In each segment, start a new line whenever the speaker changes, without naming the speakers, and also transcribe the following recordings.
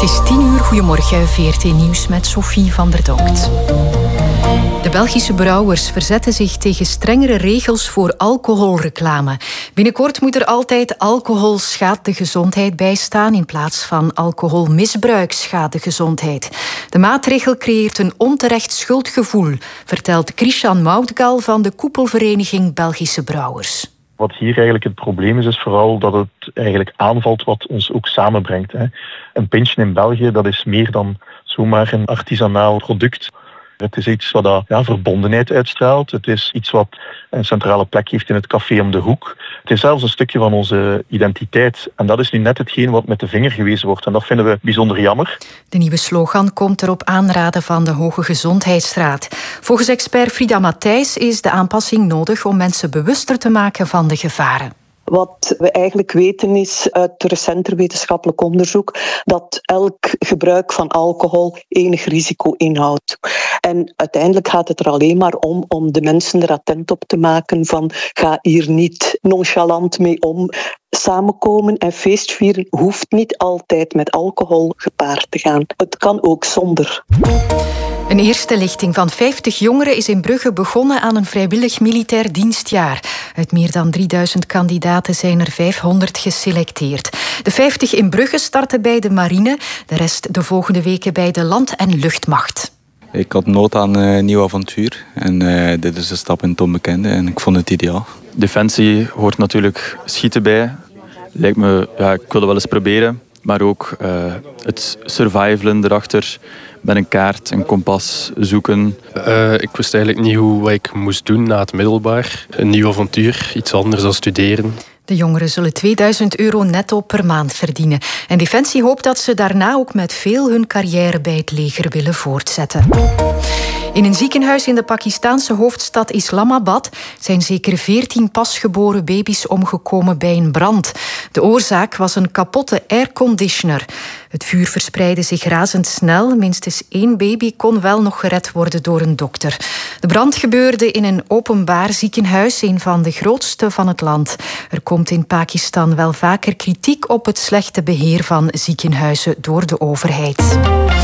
Het is 10:00, goedemorgen, VRT Nieuws met Sophie van der Donkt. De Belgische brouwers verzetten zich tegen strengere regels voor alcoholreclame. Binnenkort moet er altijd alcohol schaadt de gezondheid bij staan in plaats van alcoholmisbruik schaadt de gezondheid. De maatregel creëert een onterecht schuldgevoel, vertelt Christian Moutgal van de koepelvereniging Belgische Brouwers.
Wat hier eigenlijk het probleem is vooral dat het eigenlijk aanvalt wat ons ook samenbrengt. Een pintje in België, dat is meer dan zomaar een artisanaal product. Het is iets wat verbondenheid uitstraalt. Het is iets wat een centrale plek heeft in het café om de hoek. Het is zelfs een stukje van onze identiteit. En dat is nu net hetgeen wat met de vinger gewezen wordt. En dat vinden we bijzonder jammer.
De nieuwe slogan komt er op aanraden van de Hoge Gezondheidsraad. Volgens expert Frida Matthijs is de aanpassing nodig om mensen bewuster te maken van de gevaren.
Wat we eigenlijk weten is uit recenter wetenschappelijk onderzoek dat elk gebruik van alcohol enig risico inhoudt. En uiteindelijk gaat het er alleen maar om de mensen er attent op te maken van ga hier niet nonchalant mee om. Samenkomen en feestvieren hoeft niet altijd met alcohol gepaard te gaan. Het kan ook zonder.
Een eerste lichting van 50 jongeren is in Brugge begonnen aan een vrijwillig militair dienstjaar. Uit meer dan 3000 kandidaten zijn er 500 geselecteerd. De 50 in Brugge starten bij de marine, de rest de volgende weken bij de land- en luchtmacht.
Ik had nood aan een nieuw avontuur en dit is een stap in het onbekende en ik vond het ideaal.
Defensie hoort natuurlijk schieten bij. Lijkt me, ik wil dat wel eens proberen, maar ook het survivalen erachter. Met een kaart, een kompas zoeken.
Ik wist eigenlijk niet wat ik moest doen na het middelbaar. Een nieuw avontuur, iets anders dan studeren.
De jongeren zullen €2000 netto per maand verdienen. En Defensie hoopt dat ze daarna ook met veel hun carrière bij het leger willen voortzetten. In een ziekenhuis in de Pakistaanse hoofdstad Islamabad zijn zeker 14 pasgeboren baby's omgekomen bij een brand. De oorzaak was een kapotte airconditioner. Het vuur verspreidde zich razendsnel. Minstens 1 baby kon wel nog gered worden door een dokter. De brand gebeurde in een openbaar ziekenhuis, een van de grootste van het land. Er komt in Pakistan wel vaker kritiek op het slechte beheer van ziekenhuizen door de overheid.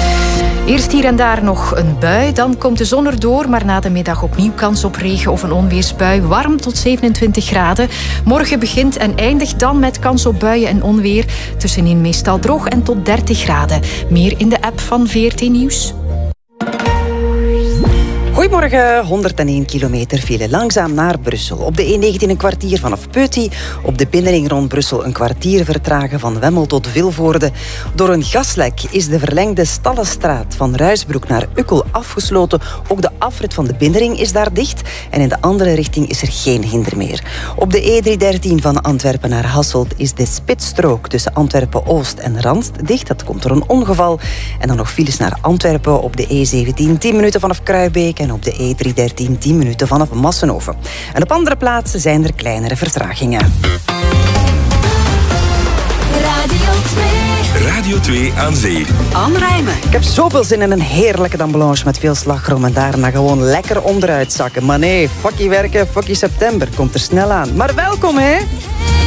Eerst hier en daar nog een bui, dan komt de zon erdoor, maar na de middag opnieuw kans op regen of een onweersbui. Warm tot 27 graden. Morgen begint en eindigt dan met kans op buien en onweer. Tussenin meestal droog en tot 30 graden. Meer in de app van VRT Nieuws.
Goedemorgen, 101 kilometer file langzaam naar Brussel. Op de E19 een kwartier vanaf Peuty. Op de binnenring rond Brussel een kwartier vertragen van Wemmel tot Vilvoorde. Door een gaslek is de verlengde Stallenstraat van Ruisbroek naar Ukkel afgesloten. Ook de afrit van de binnenring is daar dicht. En in de andere richting is er geen hinder meer. Op de E313 van Antwerpen naar Hasselt is de spitsstrook tussen Antwerpen-Oost en Randst dicht. Dat komt door een ongeval. En dan nog files naar Antwerpen op de E17, 10 minuten vanaf Kruibeek. En op de E313 10 minuten vanaf Massenhoven. En op andere plaatsen zijn er kleinere vertragingen.
Radio 2 aan zee.
Aanrijmen. Ik heb zoveel zin in een heerlijke damblanche met veel slagroom en daarna gewoon lekker onderuit zakken. Maar nee, fuckie werken, fuckie september komt er snel aan. Maar welkom, hè?